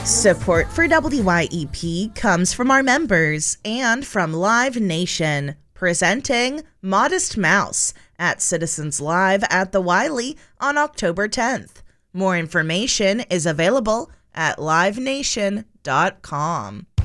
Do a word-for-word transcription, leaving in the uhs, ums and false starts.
Support for W Y E P comes from our members and from Live Nation, presenting Modest Mouse at Citizens Live at the Wiley on October tenth. More information is available at live nation dot com.